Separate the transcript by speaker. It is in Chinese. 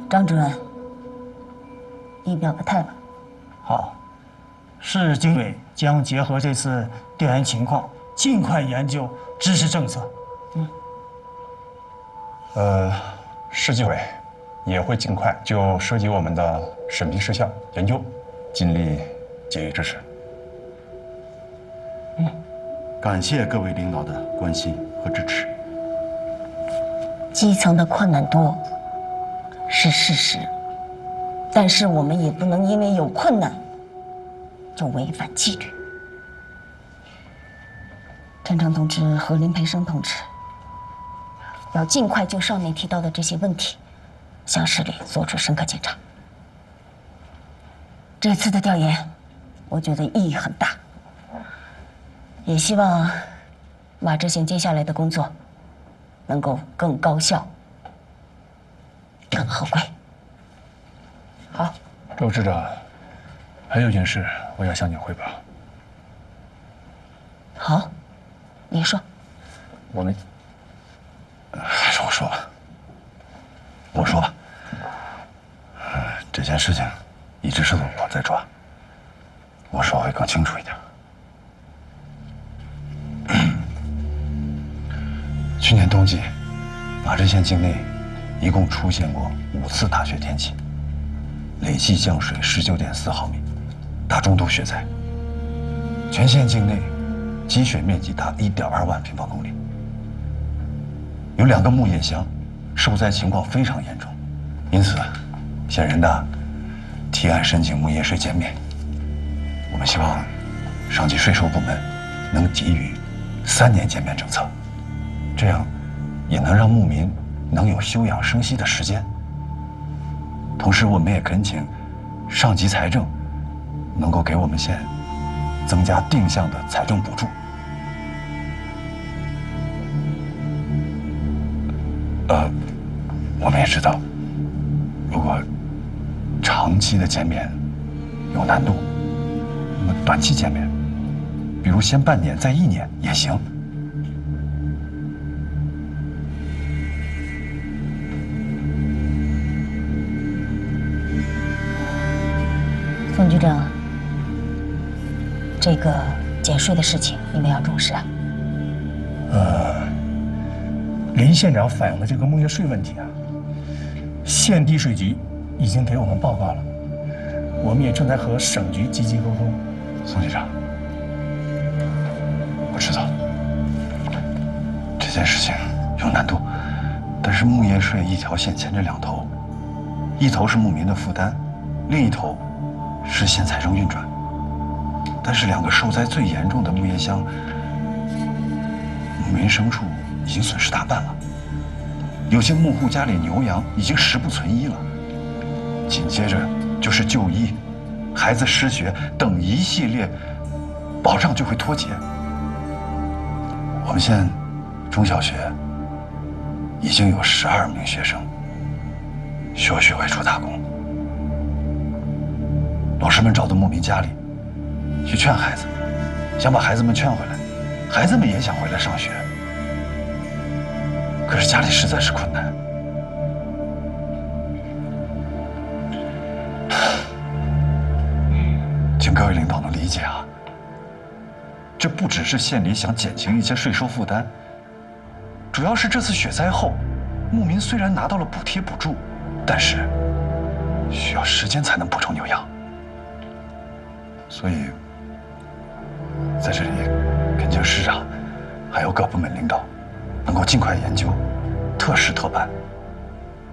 Speaker 1: 张主任，你表个态吧。
Speaker 2: 好，市经委将结合这次调研情况，尽快研究支持政策。
Speaker 3: 市纪委也会尽快就涉及我们的审批事项研究，尽力给予支持。
Speaker 4: 感谢各位领导的关心和支持。
Speaker 1: 基层的困难多是事实，但是我们也不能因为有困难就违反纪律。陈诚同志和林培生同志要尽快就上面提到的这些问题，向市里做出深刻检查。这次的调研，我觉得意义很大，也希望马知县接下来的工作能够更高效、更合规。好，
Speaker 3: 周市长，还有一件事我要向你汇报。
Speaker 1: 好，你说。
Speaker 3: 我们
Speaker 4: 还是我说吧。我说吧。这件事情一直是我在抓，我说会更清楚一点。去年冬季，马知县境内一共出现过5次大雪天气，累计降水19.4毫米，达中度雪灾。全县境内积雪面积达1.2万平方公里，有2个牧业乡受灾情况非常严重，因此，县人大提案申请牧业税减免。我们希望上级税收部门能给予3年减免政策，这样也能让牧民能有休养生息的时间。同时，我们也恳请上级财政能够给我们县增加定向的财政补助。我们也知道，如果长期的减免有难度，那么短期减免，比如先半年再1年也行。
Speaker 1: 宋局长，这个减税的事情你们要重视啊。
Speaker 2: 林县长反映的这个牧业税问题啊，县地税局已经给我们报告了，我们也正在和省局积极沟通。
Speaker 4: 宋局长，我知道这件事情有难度，但是牧业税一条线牵着2头，一头是牧民的负担，另一头是县财政运转。但是2个受灾最严重的牧业乡，牧民牲畜已经损失大半了，有些牧户家里牛羊已经食不存一了，紧接着就是就医、孩子失学等一系列保障就会脱节。我们县中小学已经有12名学生休学外出打工，老师们找到牧民家里去劝孩子，想把孩子们劝回来，孩子们也想回来上学，可是家里实在是困难。请各位领导能理解啊，这不只是县里想减轻一些税收负担，主要是这次雪灾后，牧民虽然拿到了补贴补助，但是需要时间才能补充牛羊，所以在这里恳请市长还有各部门领导能够尽快研究，特事特办，